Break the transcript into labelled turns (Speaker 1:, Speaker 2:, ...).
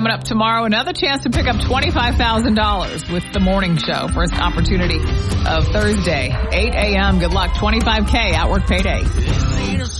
Speaker 1: coming up tomorrow. Another chance to pick up $25,000 with the morning show. First opportunity of Thursday, 8 a.m. Good luck. $25K, Outwork Payday.